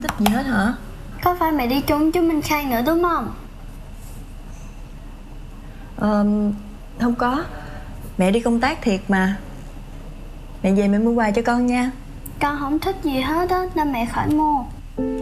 thích gì hết hả? Có phải mẹ đi chung với chú Minh Khang nữa đúng không? Không có. Mẹ đi công tác thiệt mà. Mẹ về mẹ mua quà cho con nha. Con không thích gì hết á nên mẹ khỏi mua.